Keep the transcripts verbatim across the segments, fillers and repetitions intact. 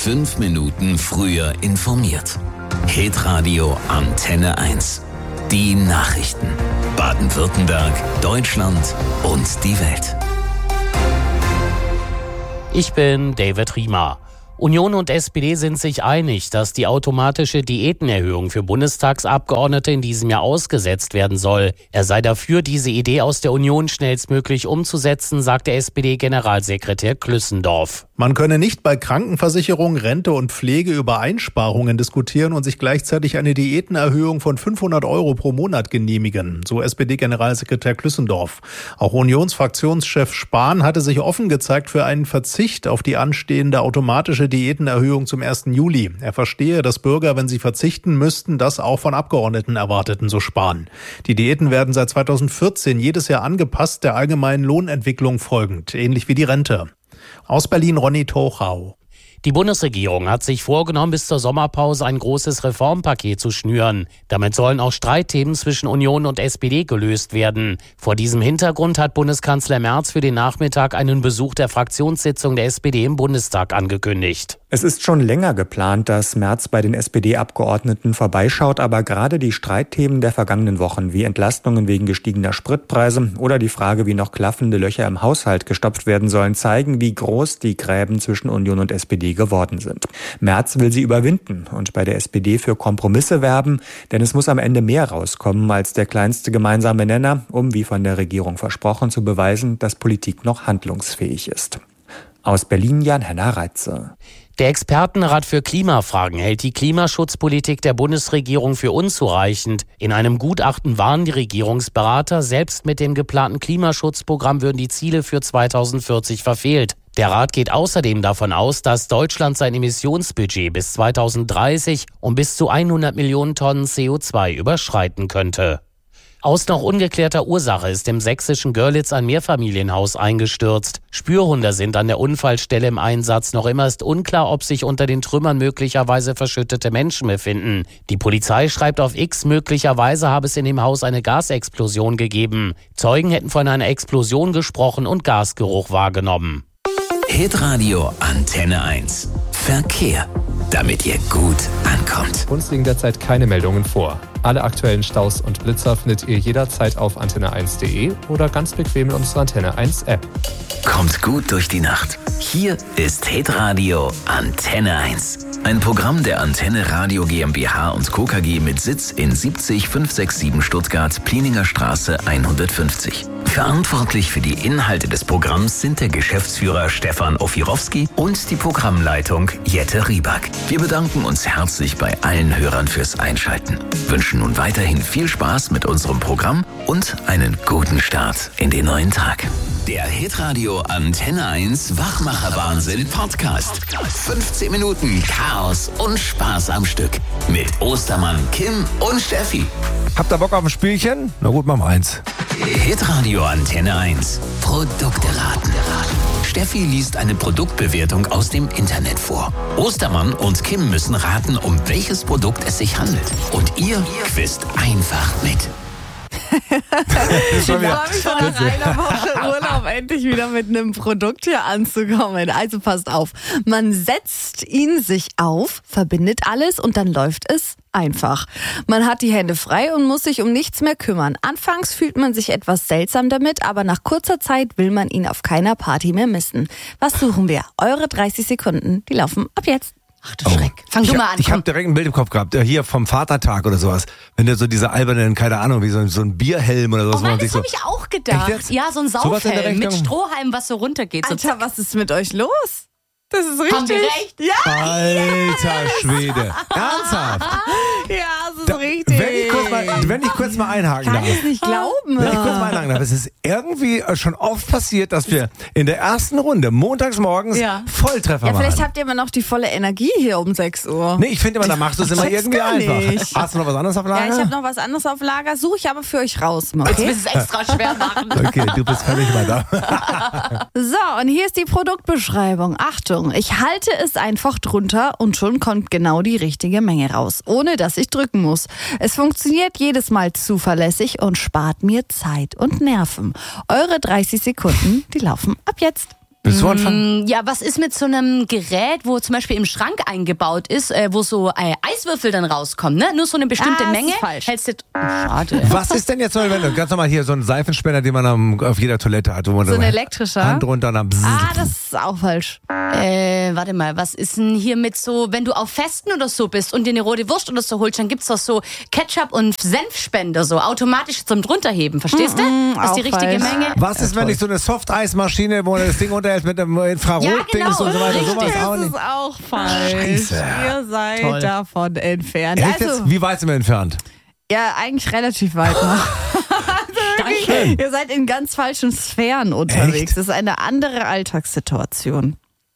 Fünf Minuten früher informiert. Hitradio Antenne eins. Die Nachrichten. Baden-Württemberg, Deutschland und die Welt. Ich bin David Riemer. Union und S P D sind sich einig, dass die automatische Diätenerhöhung für Bundestagsabgeordnete in diesem Jahr ausgesetzt werden soll. Er sei dafür, diese Idee aus der Union schnellstmöglich umzusetzen, sagte S P D-Generalsekretär Klüssendorf. Man könne nicht bei Krankenversicherung, Rente und Pflege über Einsparungen diskutieren und sich gleichzeitig eine Diätenerhöhung von fünfhundert Euro pro Monat genehmigen, so S P D-Generalsekretär Klüssendorf. Auch Unionsfraktionschef Spahn hatte sich offen gezeigt für einen Verzicht auf die anstehende automatische Diätenerhöhung zum ersten Juli. Er verstehe, dass Bürger, wenn sie verzichten müssten, das auch von Abgeordneten erwarteten, so Spahn. Die Diäten werden seit zweitausendvierzehn jedes Jahr angepasst, der allgemeinen Lohnentwicklung folgend, ähnlich wie die Rente. Aus Berlin Ronny Tochau. Die Bundesregierung hat sich vorgenommen, bis zur Sommerpause ein großes Reformpaket zu schnüren. Damit sollen auch Streitthemen zwischen Union und S P D gelöst werden. Vor diesem Hintergrund hat Bundeskanzler Merz für den Nachmittag einen Besuch der Fraktionssitzung der S P D im Bundestag angekündigt. Es ist schon länger geplant, dass Merz bei den S P D-Abgeordneten vorbeischaut, aber gerade die Streitthemen der vergangenen Wochen, wie Entlastungen wegen gestiegener Spritpreise oder die Frage, wie noch klaffende Löcher im Haushalt gestopft werden sollen, zeigen, wie groß die Gräben zwischen Union und S P D geworden sind. Merz will sie überwinden und bei der S P D für Kompromisse werben, denn es muss am Ende mehr rauskommen als der kleinste gemeinsame Nenner, um, wie von der Regierung versprochen, zu beweisen, dass Politik noch handlungsfähig ist. Aus Berlin Jan-Henner Reitze. Der Expertenrat für Klimafragen hält die Klimaschutzpolitik der Bundesregierung für unzureichend. In einem Gutachten warnen die Regierungsberater, selbst mit dem geplanten Klimaschutzprogramm würden die Ziele für zweitausendvierzig verfehlt. Der Rat geht außerdem davon aus, dass Deutschland sein Emissionsbudget bis zweitausenddreißig um bis zu hundert Millionen Tonnen C O zwei überschreiten könnte. Aus noch ungeklärter Ursache ist im sächsischen Görlitz ein Mehrfamilienhaus eingestürzt. Spürhunde sind an der Unfallstelle im Einsatz. Noch immer ist unklar, ob sich unter den Trümmern möglicherweise verschüttete Menschen befinden. Die Polizei schreibt auf X, möglicherweise habe es in dem Haus eine Gasexplosion gegeben. Zeugen hätten von einer Explosion gesprochen und Gasgeruch wahrgenommen. Hitradio Antenne eins. Verkehr, damit ihr gut ankommt. Uns liegen derzeit keine Meldungen vor. Alle aktuellen Staus und Blitzer findet ihr jederzeit auf antenne eins punkt de oder ganz bequem in unserer Antenne eins App. Kommt gut durch die Nacht. Hier ist Hitradio Antenne eins. Ein Programm der Antenne Radio GmbH und Co. K G mit Sitz in siebzig fünfhundertsiebenundsechzig Stuttgart, Plieninger Straße hundertfünfzig. Verantwortlich für die Inhalte des Programms sind der Geschäftsführer Stefan Ofirowski und die Programmleitung Jette Rieback. Wir bedanken uns herzlich bei allen Hörern fürs Einschalten. Wünschen nun weiterhin viel Spaß mit unserem Programm und einen guten Start in den neuen Tag. Der Hitradio Antenne eins Wachmacher-Wahnsinn Podcast. fünfzehn Minuten Chaos und Spaß am Stück. Mit Ostermann, Kim und Steffi. Habt ihr Bock auf ein Spielchen? Na gut, machen wir eins. Hitradio Antenne eins. Produkte raten. Steffi liest eine Produktbewertung aus dem Internet vor. Ostermann und Kim müssen raten, um welches Produkt es sich handelt. Und ihr quizt einfach mit. Ich freue mich schon nach einer Woche Urlaub endlich wieder mit einem Produkt hier anzukommen. Also passt auf, man setzt ihn sich auf, verbindet alles und dann läuft es einfach. Man hat die Hände frei und muss sich um nichts mehr kümmern. Anfangs fühlt man sich etwas seltsam damit, aber nach kurzer Zeit will man ihn auf keiner Party mehr missen. Was suchen wir? Eure dreißig Sekunden, die laufen ab jetzt. Ach du Schreck. Oh. Fang ich du hab, mal an. Ich habe direkt ein Bild im Kopf gehabt, hier vom Vatertag oder sowas. Wenn du so diese albernen, keine Ahnung, wie so, so ein Bierhelm oder sowas. Oh Mann, das so, habe ich auch gedacht. Ja, so ein Saufhelm mit Strohhalm, was so runtergeht. So Alter, was ist mit euch los? Das ist richtig. Haben wir recht? Ja! Alter Schwede. Ernsthaft? Ja, das ist Da, richtig. Wenn ich kurz mal, wenn ich kurz mal einhaken Kann darf. ich nicht glauben. Wenn ich kurz mal einhaken darf. Es ist irgendwie schon oft passiert, dass wir in der ersten Runde montags morgens Ja. Volltreffer Ja, machen. vielleicht habt ihr immer noch die volle Energie hier um sechs Uhr. Nee, ich finde immer, da machst du es immer check's irgendwie gar einfach. nicht. Hast du noch was anderes auf Lager? Ja, ich habe noch was anderes auf Lager, suche ich aber für euch raus. Jetzt Okay? willst du es extra schwer machen. Okay, du bist völlig mal da. So, und hier ist die Produktbeschreibung. Achtung, ich halte es einfach drunter und schon kommt genau die richtige Menge raus, ohne dass ich drücken muss. Es funktioniert jedes Mal zuverlässig und spart mir Zeit und Nerven. Eure dreißig Sekunden, die laufen ab jetzt. Willst du anfangen? Ja, was ist mit so einem Gerät, wo zum Beispiel im Schrank eingebaut ist, äh, wo so äh, Eiswürfel dann rauskommen, ne? Nur so eine bestimmte Ah, Menge. ist falsch. Hältst du... Oh, schade. Was ist denn jetzt so, wenn du ganz normal hier so einen Seifenspender, den man am, auf jeder Toilette hat, wo man So ein dann elektrischer? Hand runter und dann bzzz. Ah, das ist auch falsch. Äh, warte mal, was ist denn hier mit so, wenn du auf Festen oder so bist und dir eine rote Wurst oder so holst, dann gibt's doch so Ketchup- und Senfspender, so automatisch zum drunterheben, verstehst du? Mm, Das ist die auch richtige falsch. Menge. Was ist, wenn ich so eine Softeismaschine, wo man das Ding unterhält mit einem Infrarot-Dings Ja, genau, und so weiter, richtig. sowas auch Das nicht. ist auch falsch. Scheiße. Ihr seid Toll. davon entfernt. Echt Also, jetzt? Wie weit sind wir entfernt? ja, eigentlich relativ weit noch. Danke. Ihr seid in ganz falschen Sphären unterwegs. Echt? Das ist eine andere Alltagssituation.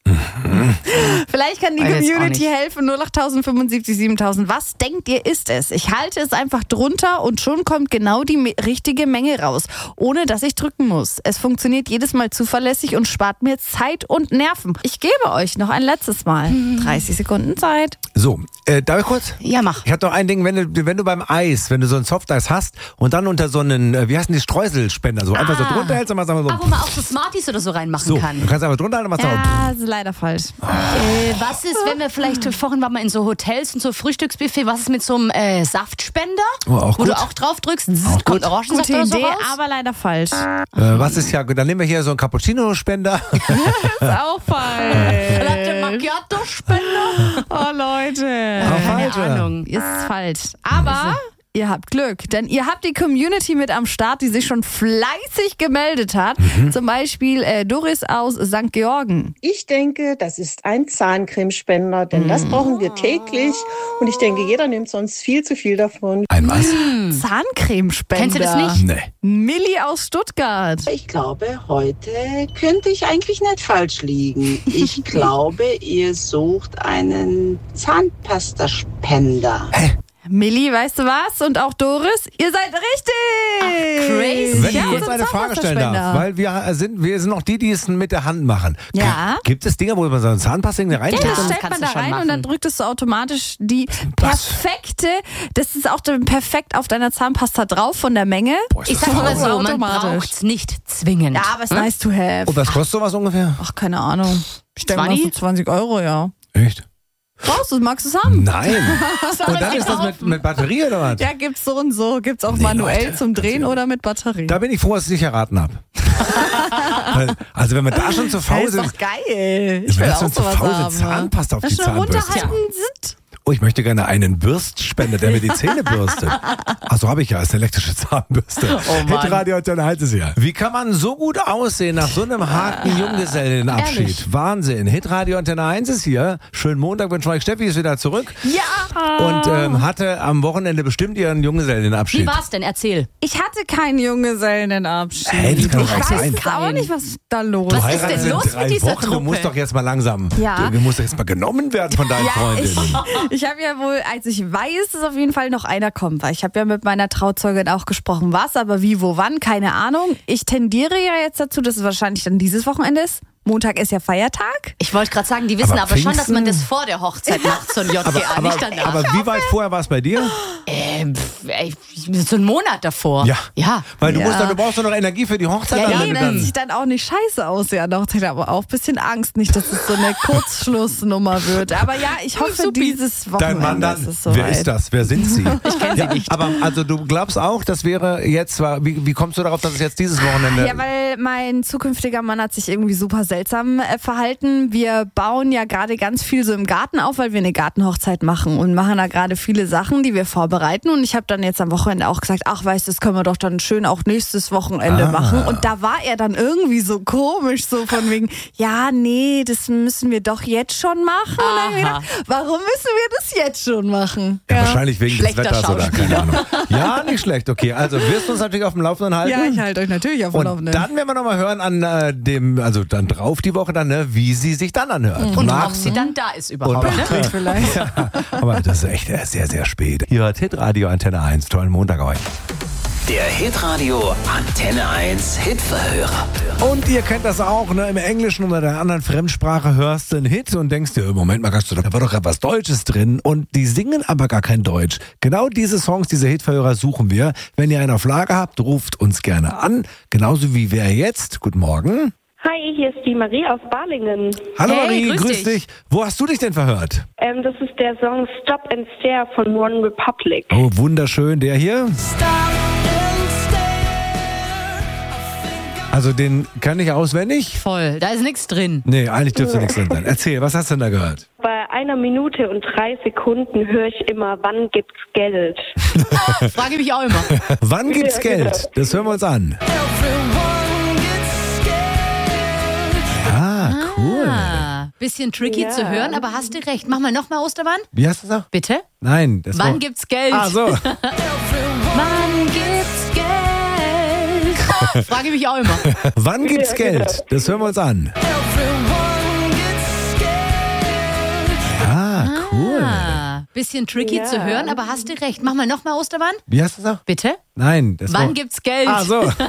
Vielleicht kann die Weiß jetzt auch Community nicht. helfen. null acht fünfundsiebzig siebentausend. Was denkt ihr, ist es? Ich halte es einfach drunter und schon kommt genau die me- richtige Menge raus, ohne dass ich drücken muss. Es funktioniert jedes Mal zuverlässig und spart mir Zeit und Nerven. Ich gebe euch noch ein letztes Mal. dreißig Sekunden Zeit. So, äh, darf ich kurz? Ja, mach. Ich habe noch ein Ding, wenn du, wenn du beim Eis, wenn du so ein Softeis hast und dann unter so einen, äh, wie heißen die, Streuselspender, so einfach so drunter hältst und machst einfach so. Ah, wo man auch so Smarties oder so reinmachen So, kann. du kannst einfach drunter halten und machst einfach. Ja, das ist leider falsch. Äh, was ist, wenn wir vielleicht, vorhin waren wir in so Hotels und so Frühstücksbuffet, was ist mit so einem äh, Saftspender? Oh, auch wo gut. du auch drauf drückst, Auch kommt gut. Orangensaft Gute oder so Idee, raus? aber leider falsch. Äh, was ist ja, dann nehmen wir hier so einen Cappuccino-Spender. Ist auch falsch. Latte Macchiato-Spender? Oh Leute. Auch Keine falsch, ja. Ahnung. Ist falsch. Aber ihr habt Glück, denn ihr habt die Community mit am Start, die sich schon fleißig gemeldet hat. Zum Beispiel äh, Doris aus Sankt Georgen. Ich denke, das ist ein Zahncremespender, denn das brauchen wir täglich. Und ich denke, jeder nimmt sonst viel zu viel davon. Ein was? Zahncremespender. Kennst du das nicht? Nee. Milli aus Stuttgart. Ich glaube, heute könnte ich eigentlich nicht falsch liegen. Ich glaube, ihr sucht einen Zahnpastaspender. Milli, weißt du was? Und auch Doris, ihr seid richtig. crazy. Wenn Ja, ich kurz so ein eine Frage stellen darf, Zahnpastaspender. weil wir sind, wir sind auch die, die es mit der Hand machen. Ja. Gibt es Dinge, wo man so eine Zahnpasta Ja, reinsteckt? das das stellt kannst man du da schon rein und dann machen. drückt es so automatisch die Was? perfekte, das ist auch dann perfekt auf deiner Zahnpasta drauf von der Menge. Boah, ist Ich das sag mal sauber. so, man Automatisch. braucht's nicht zwingend. Ja, aber es ist nice to have. Und was kostet sowas ungefähr? Ach, keine Ahnung. Ich denke mal so zwanzig? zwanzig Euro, ja. Echt? Brauchst du, magst du es haben? Nein. Und dann ist das mit, mit Batterie oder was? Ja, gibt's so und so. Gibt's auch Nee, manuell Leute, zum Drehen das- oder mit Batterie. Da bin ich froh, dass ich nicht erraten habe. Also wenn man da schon zu Das faul ist sind, doch geil. Ich wenn will man auch schon zu sowas faul haben. sind, Zahnpasta auf Das die schon Zahnbürste. runterhalten sind. Oh, ich möchte gerne einen Bürstspender, der mir die Zähne bürstet. Ach so, habe ich ja, als elektrische Zahnbürste. Oh Mann. Hitradio und dann halt es ja. Wie kann man so gut aussehen nach so einem harten Junggesellenabschied? Ehrlich. Wahnsinn. Hitradio Antenne eins ist hier. Schönen Montag, wünsche euch. Steffi ist wieder zurück Ja. und ähm, hatte am Wochenende bestimmt ihren Junggesellenabschied. Wie war's denn? Erzähl. Ich hatte keinen Junggesellenabschied. Hey, das kann doch ich nicht weiß sein. jetzt auch nicht, was da los Du Was ist heiratest denn in los mit drei dieser Wochen. Du Truppe? musst doch jetzt mal langsam. Ja. Du musst doch jetzt mal genommen werden von deinen Ja, Freundinnen. Ich, ich habe ja wohl, als ich weiß, dass auf jeden Fall noch einer kommt, weil ich habe ja mit meiner Trauzeugin auch gesprochen, was, aber wie, wo, wann, keine Ahnung. Ich tendiere ja jetzt dazu, dass es wahrscheinlich dann dieses Wochenende ist. Montag ist ja Feiertag. Ich wollte gerade sagen, die wissen Aber aber, schon, dass man Pfingsten- das vor der Hochzeit macht, so ein J G A, Aber, nicht danach. aber wie weit vorher war es bei dir? ähm, pf, ey, so einen Monat davor. Ja. Ja. Weil du Ja. musst doch, du brauchst doch noch Energie für die Hochzeit. Ja, dann, ja, wenn du Dass dann, ich dann auch nicht scheiße aussehe an der Hochzeit, aber auch ein bisschen Angst, nicht, dass es so eine Kurzschlussnummer wird. Aber ja, ich hoffe, dieses Dein Wochenende Mann dann, ist es wer soweit. ist das? Wer sind sie? Ich kenn sie nicht. Aber also du glaubst auch, das wäre jetzt, zwar- wie, wie kommst du darauf, dass es jetzt dieses Wochenende... Ja, weil mein zukünftiger Mann hat sich irgendwie super seltsam äh, verhalten. Wir bauen ja gerade ganz viel so im Garten auf, weil wir eine Gartenhochzeit machen und machen da gerade viele Sachen, die wir vorbereiten. Und ich habe dann jetzt am Wochenende auch gesagt, ach weißt du, das können wir doch dann schön auch nächstes Wochenende Ah. machen. Und da war er dann irgendwie so komisch, so von wegen, ja, nee, das müssen wir doch jetzt schon machen. Und dann hab ich gedacht, warum müssen wir das jetzt schon machen? ja, wahrscheinlich wegen des Schlechter Wetters oder keine Schauspieler. Ahnung. Ja, nicht schlecht. Okay, also wirst du uns natürlich auf dem Laufenden halten. Ja, ich halte euch natürlich auf dem Und Laufenden. dann werden wir nochmal hören an äh, dem, also dann drauf die Woche dann, ne, wie sie sich dann anhört. Und Nach- ob sie dann da ist überhaupt. Und- Ne? vielleicht. Aber das ist echt äh, sehr, sehr spät. Hier hört Hitradio Antenne eins. Tollen Montag euch. Der Hitradio Antenne eins Hitverhörer. Und ihr kennt das auch, ne? Im Englischen oder der anderen Fremdsprache hörst du einen Hit und denkst dir, Moment mal, da war doch etwas Deutsches drin. Und die singen aber gar kein Deutsch. Genau diese Songs, diese Hitverhörer suchen wir. Wenn ihr einen auf Lager habt, ruft uns gerne an. Genauso wie wer jetzt. Guten Morgen. Hi, hier ist die Marie aus Balingen. Hallo Hey, Marie, grüß grüß dich. dich. Wo hast du dich denn verhört? Ähm, das ist der Song Stop and Stare von One Republic. Oh, wunderschön. Der hier? Also den kann ich auswendig? Voll, da ist nichts drin. Nee, eigentlich dürfte nichts drin sein. Erzähl, was hast du denn da gehört? Bei einer Minute und drei Sekunden höre ich immer, wann gibt's Geld? Frage mich auch immer. Wann gibt's Ja, genau. Geld? Das hören wir uns an. Ja, cool. Ah, bisschen tricky Ja. zu hören, aber hast du recht. Mach mal nochmal Ostermann. Wie hast du gesagt? Bitte? Nein. Das Wann war... gibt's Geld? Ah, so. Wann gibt's Geld? Frage mich auch immer. Wann gibt's Ja, Geld? Das hören wir uns an. Ja, cool. Ah, bisschen tricky Ja. zu hören, aber hast du recht. Mach mal nochmal Ostermann. Wie hast du gesagt? Bitte? Nein. Das Wann war... gibt's Geld? Ah, so.